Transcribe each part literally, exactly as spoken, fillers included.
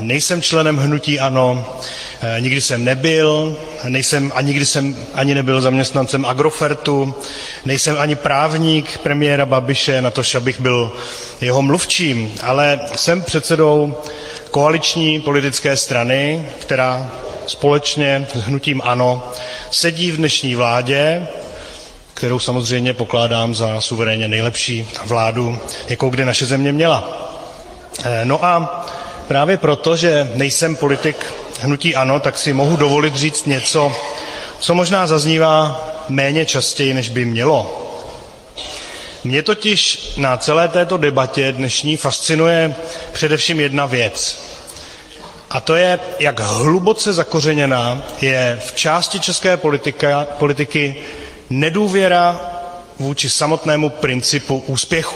nejsem členem hnutí ANO, nikdy jsem nebyl, nejsem a nikdy jsem ani nebyl zaměstnancem Agrofertu, nejsem ani právník premiéra Babiše, natož abych byl jeho mluvčím, ale jsem předsedou koaliční politické strany, která společně s hnutím ANO sedí v dnešní vládě, kterou samozřejmě pokládám za suverénně nejlepší vládu, jakou kdy naše země měla. No a právě proto, že nejsem politik hnutí ANO, tak si mohu dovolit říct něco, co možná zaznívá méně častěji, než by mělo. Mě totiž na celé této debatě dnešní fascinuje především jedna věc. A to je, jak hluboce zakořeněná je v části české politika, politiky nedůvěra vůči samotnému principu úspěchu.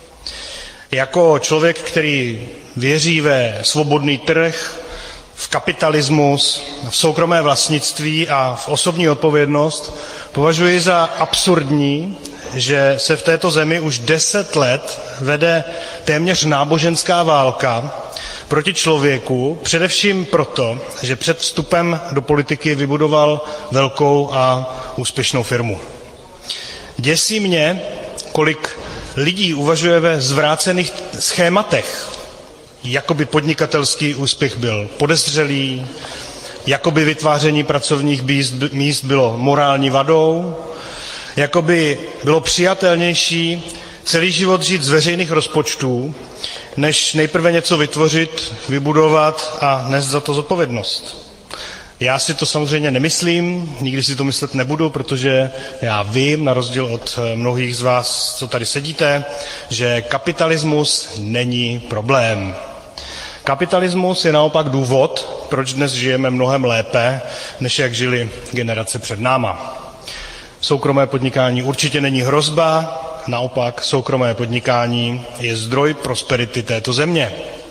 Jako člověk, který věří ve svobodný trh, v kapitalismus, v soukromé vlastnictví a v osobní odpovědnost, považuji za absurdní, že se v této zemi už deset let vede téměř náboženská válka proti člověku, především proto, že před vstupem do politiky vybudoval velkou a úspěšnou firmu. Děsí mě, kolik lidí uvažuje ve zvrácených schématech, jako by podnikatelský úspěch byl podezřelý, jako by vytváření pracovních míst bylo morální vadou, jako by bylo přijatelnější celý život žít z veřejných rozpočtů, než nejprve něco vytvořit, vybudovat a nést za to zodpovědnost. Já si to samozřejmě nemyslím, nikdy si to myslet nebudu, protože já vím, na rozdíl od mnohých z vás, co tady sedíte, že kapitalismus není problém. Kapitalismus je naopak důvod, proč dnes žijeme mnohem lépe, než jak žili generace před náma. Soukromé podnikání určitě není hrozba, naopak soukromé podnikání je zdroj prosperity této země.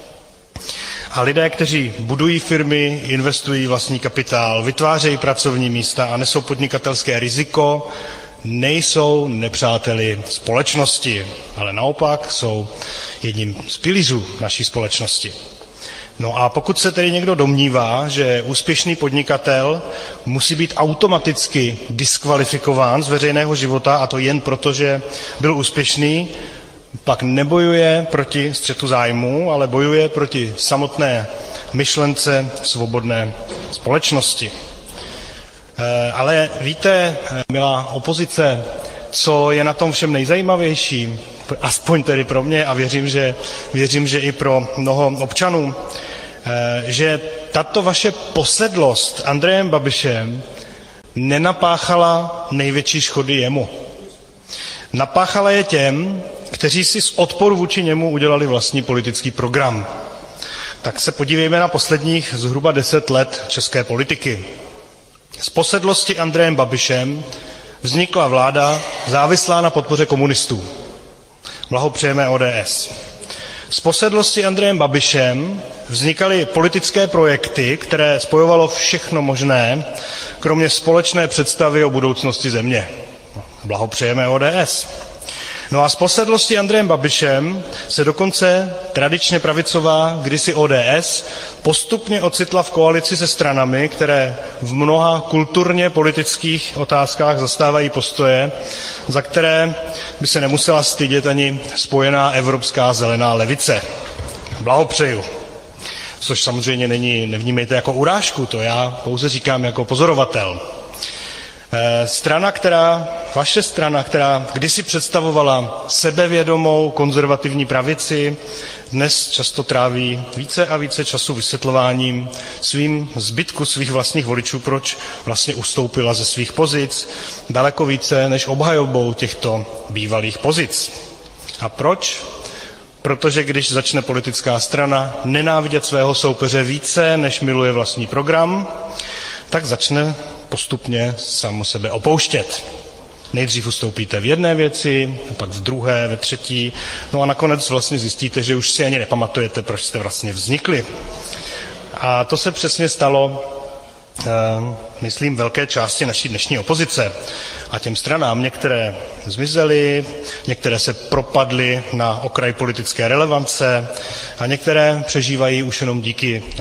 A lidé, kteří budují firmy, investují vlastní kapitál, vytvářejí pracovní místa a nesou podnikatelské riziko, nejsou nepřáteli společnosti, ale naopak jsou jedním z pilířů naší společnosti. No a pokud se tedy někdo domnívá, že úspěšný podnikatel musí být automaticky diskvalifikován z veřejného života, a to jen proto, že byl úspěšný, pak nebojuje proti střetu zájmů, ale bojuje proti samotné myšlence svobodné společnosti. Ale víte, milá opozice, co je na tom všem nejzajímavější, aspoň tedy pro mě a věřím, že, věřím, že i pro mnoho občanů, že tato vaše posedlost Andrejem Babišem nenapáchala největší škody jemu. Napáchala je těm, kteří si z odporu vůči němu udělali vlastní politický program. Tak se podívejme na posledních zhruba deset let české politiky. Z posedlosti Andrejem Babišem vznikla vláda závislá na podpoře komunistů. Blahopřejeme O D S. Z posedlosti Andrejem Babišem vznikaly politické projekty, které spojovalo všechno možné, kromě společné představy o budoucnosti země. Blahopřejeme O D S. No a z posedlosti Andrejem Babišem se dokonce tradičně pravicová, kdysi O D S, postupně ocitla v koalici se stranami, které v mnoha kulturně politických otázkách zastávají postoje, za které by se nemusela stydět ani spojená evropská zelená levice. Blahopřeju. Což samozřejmě není, nevnímejte jako urážku, to já pouze říkám jako pozorovatel. Strana, která, vaše strana, která kdysi představovala sebevědomou konzervativní pravici, dnes často tráví více a více času vysvětlováním svým zbytku svých vlastních voličů, proč vlastně ustoupila ze svých pozic, daleko více než obhajobou těchto bývalých pozic. A proč? Protože když začne politická strana nenávidět svého soupeře více, než miluje vlastní program, tak začne postupně samo sebe opouštět. Nejdřív ustoupíte v jedné věci, pak v druhé, ve třetí, no a nakonec vlastně zjistíte, že už si ani nepamatujete, proč jste vlastně vznikli. A to se přesně stalo, myslím, velké části naší dnešní opozice. A těm stranám některé zmizely, některé se propadly na okraj politické relevance a některé přežívají už jenom díky